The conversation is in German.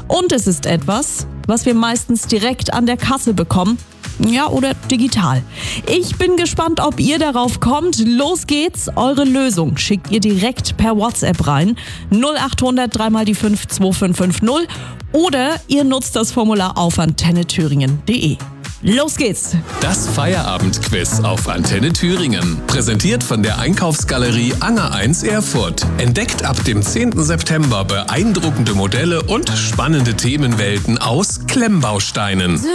Und es ist etwas, was wir meistens direkt an der Kasse bekommen. Ja, oder digital. Ich bin gespannt, ob ihr darauf kommt. Los geht's. Eure Lösung schickt ihr direkt per WhatsApp rein. 0800 3 mal die 5 2550. Oder ihr nutzt das Formular auf antennethüringen.de. Los geht's! Das Feierabendquiz auf Antenne Thüringen. Präsentiert von der Einkaufsgalerie Anger 1 Erfurt. Entdeckt ab dem 10. September beeindruckende Modelle und spannende Themenwelten aus Klemmbausteinen.